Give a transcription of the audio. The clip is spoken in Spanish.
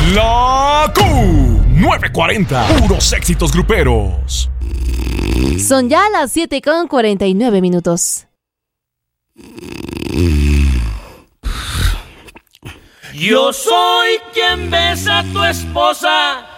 La Q940. Puros éxitos gruperos. Son ya las 7:49. Yo soy quien besa a tu esposa